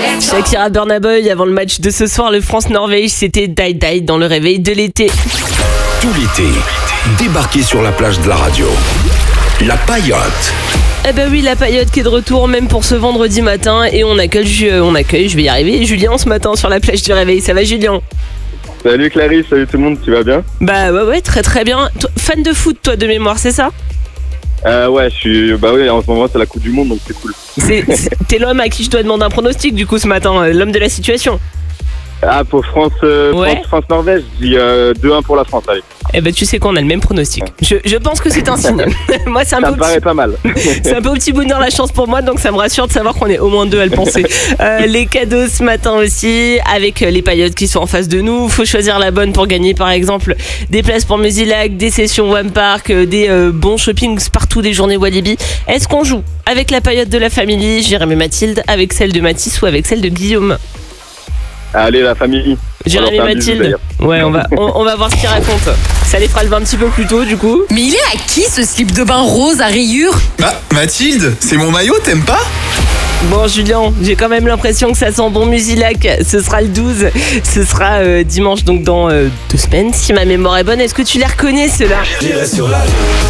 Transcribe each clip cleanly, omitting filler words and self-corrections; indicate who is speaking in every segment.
Speaker 1: Shakira Burna Boy avant le match de ce soir, le France-Norvège, c'était Die Die dans le réveil de l'été.
Speaker 2: Tout l'été, débarquez sur la plage de la radio. La Paillote.
Speaker 1: Eh ben oui, la Paillote qui est de retour même pour ce vendredi matin et on accueille, je vais y arriver, Julien ce matin sur la plage du réveil. Ça va Julien?
Speaker 3: Salut Clarisse, salut tout le monde, tu vas bien?
Speaker 1: Bah ouais, très très bien. Fan de foot toi de mémoire, c'est ça?
Speaker 3: Ouais, en ce moment c'est la Coupe du Monde donc c'est cool.
Speaker 1: T'es l'homme à qui je dois demander un pronostic du coup ce matin, l'homme de la situation.
Speaker 3: Ah, pour France-Norvège, je dis 2-1 pour la France, allez.
Speaker 1: Eh ben tu sais qu'on a le même pronostic. Je pense que c'est un signe. Moi c'est un
Speaker 3: Ça
Speaker 1: peu
Speaker 3: me paraît pas mal.
Speaker 1: c'est un peu au petit bonheur la chance pour moi, donc ça me rassure de savoir qu'on est au moins deux à le penser. Les cadeaux ce matin aussi, avec les paillotes qui sont en face de nous. Faut choisir la bonne pour gagner par exemple des places pour Musilac, des sessions One Park, des bons shoppings partout, des journées Walibi. Est-ce qu'on joue avec la paillote de la famille, Jérémy Mathilde, avec celle de Mathis ou avec celle de Guillaume?
Speaker 3: Allez, la famille.
Speaker 1: Jérémy Mathilde. Ouais, on va voir ce qu'il raconte. Ça les fera lever un petit peu plus tôt du coup.
Speaker 4: Mais il est à qui ce slip de bain rose à rayures?
Speaker 5: Ah, Mathilde, c'est mon maillot, t'aimes pas?
Speaker 1: Bon Julien, j'ai quand même l'impression que ça sent bon Musilac. Ce sera le 12, ce sera dimanche, donc dans 2 semaines si ma mémoire est bonne. Est-ce que tu les reconnais ceux-là?
Speaker 2: J'irai sur la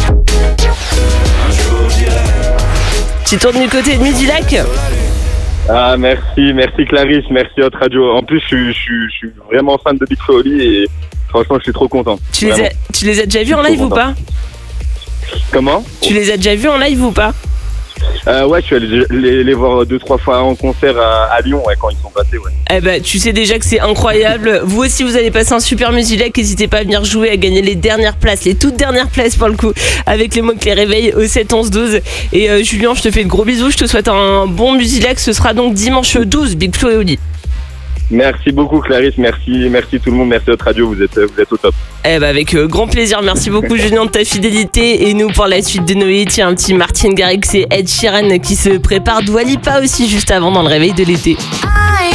Speaker 1: Tu tournes du côté de Musilac?
Speaker 3: Ah, merci Clarisse, merci Hot Radio. En plus, je suis vraiment fan de Big Flo Oli et franchement, je suis trop content.
Speaker 1: Tu les as déjà vus en live ou pas?
Speaker 3: Comment?
Speaker 1: Tu les as déjà vus en live ou pas?
Speaker 3: Ouais, je suis allé les voir 2-3 fois en concert à Lyon, ouais, quand ils sont passés, ouais.
Speaker 1: Eh ben, tu sais déjà que c'est incroyable. Vous aussi, vous allez passer un super Musilac. N'hésitez pas à venir jouer, à gagner les dernières places, les toutes dernières places pour le coup, avec les mots clés réveil au 7 11 12. Et Julien, je te fais de gros bisous. Je te souhaite un bon Musilac. Ce sera donc dimanche 12, Big Flo et Oli.
Speaker 3: Merci beaucoup Clarisse, merci tout le monde, merci Hot Radio, vous êtes au top.
Speaker 1: Eh ben avec grand plaisir, merci beaucoup Julien de ta fidélité. Et nous pour la suite de Noé, tiens un petit Martin Garrix et Ed Sheeran qui se prépare, Dua Lipa aussi juste avant dans le réveil de l'été.